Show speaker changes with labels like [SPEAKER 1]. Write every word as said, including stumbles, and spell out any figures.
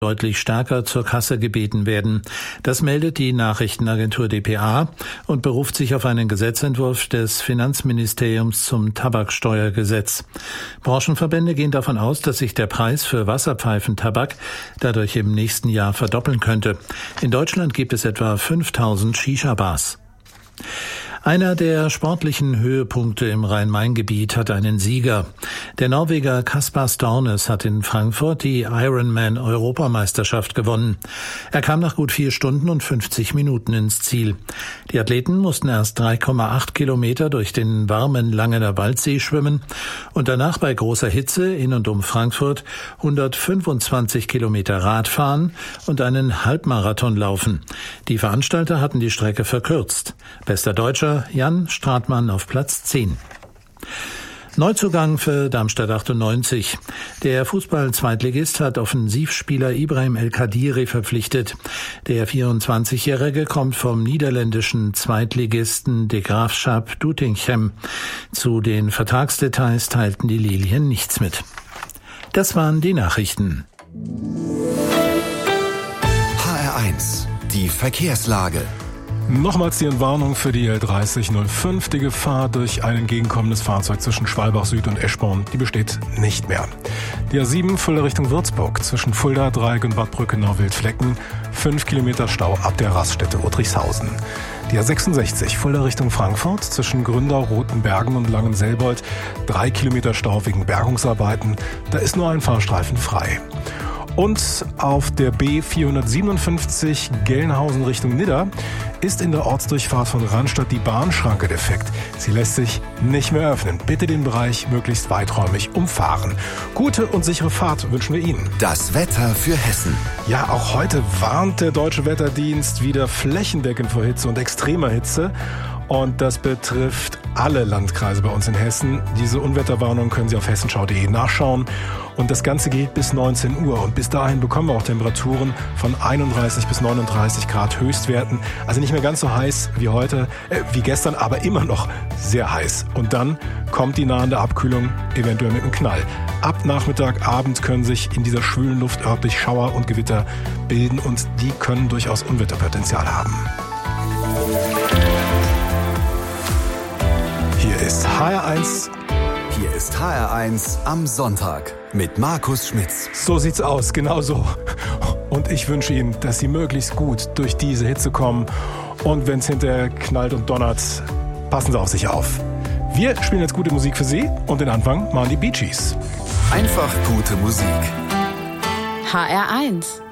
[SPEAKER 1] deutlich stärker zur Kasse gebeten werden. Das meldet die Nachrichtenagentur d p a und beruft sich auf einen Gesetzentwurf des Finanzministeriums zum Tabaksteuergesetz. Branchenverbände gehen davon aus, dass sich der Preis für Wasserpfeifentabak dadurch im nächsten Jahr verdoppeln könnte. In Deutschland gibt es etwa fünftausend Shisha-Bars. Einer der sportlichen Höhepunkte im Rhein-Main-Gebiet hat einen Sieger. Der Norweger Kaspar Stornes hat in Frankfurt die Ironman-Europameisterschaft gewonnen. Er kam nach gut vier Stunden und fünfzig Minuten ins Ziel. Die Athleten mussten erst drei Komma acht Kilometer durch den warmen Langener Waldsee schwimmen und danach bei großer Hitze in und um Frankfurt hundertfünfundzwanzig Kilometer Rad fahren und einen Halbmarathon laufen. Die Veranstalter hatten die Strecke verkürzt. Bester Deutscher Jan Stratmann auf Platz zehn. Neuzugang für Darmstadt achtundneunzig. Der Fußball-Zweitligist hat Offensivspieler Ibrahim El Kadiri verpflichtet. Der vierundzwanzigjährige kommt vom niederländischen Zweitligisten De Graafschap Doetinchem. Zu den Vertragsdetails teilten die Lilien nichts mit. Das waren die Nachrichten.
[SPEAKER 2] H R eins, die Verkehrslage.
[SPEAKER 3] Nochmals die Entwarnung für die L dreißig null fünf. Die Gefahr durch ein entgegenkommendes Fahrzeug zwischen Schwalbach Süd und Eschborn, die besteht nicht mehr. Die A sieben Fulda Richtung Würzburg zwischen Fulda, Dreieck und Bad Brückenau-Wildflecken. Fünf Kilometer Stau ab der Raststätte Uttrichshausen. Die A sechsundsechzig Fulda Richtung Frankfurt zwischen Gründau, Rotenbergen und Langenselbold. Drei Kilometer Stau wegen Bergungsarbeiten. Da ist nur ein Fahrstreifen frei. Und auf der B vierhundertsiebenundfünfzig Gelnhausen Richtung Nidda ist in der Ortsdurchfahrt von Rannstadt die Bahnschranke defekt. Sie lässt sich nicht mehr öffnen. Bitte den Bereich möglichst weiträumig umfahren. Gute und sichere Fahrt wünschen wir Ihnen.
[SPEAKER 2] Das Wetter für Hessen.
[SPEAKER 3] Ja, auch heute warnt der Deutsche Wetterdienst wieder flächendeckend vor Hitze und extremer Hitze. Und das betrifft alle Landkreise bei uns in Hessen. Diese Unwetterwarnung können Sie auf hessenschau punkt de nachschauen. Und das Ganze geht bis neunzehn Uhr. Und bis dahin bekommen wir auch Temperaturen von einunddreißig bis neununddreißig Grad Höchstwerten. Also nicht mehr ganz so heiß wie heute, äh, wie gestern, aber immer noch sehr heiß. Und dann kommt die nahende Abkühlung eventuell mit einem Knall. Ab Nachmittag, Abend können sich in dieser schwülen Luft örtlich Schauer und Gewitter bilden. Und die können durchaus Unwetterpotenzial haben. Hier ist H R eins.
[SPEAKER 2] Hier ist H R eins am Sonntag mit Markus Schmitz.
[SPEAKER 3] So sieht's aus, genau so. Und ich wünsche Ihnen, dass Sie möglichst gut durch diese Hitze kommen. Und wenn es hinterher knallt und donnert, passen Sie auf sich auf. Wir spielen jetzt gute Musik für Sie und den Anfang machen die Bee Gees.
[SPEAKER 2] Einfach gute Musik.
[SPEAKER 4] H R eins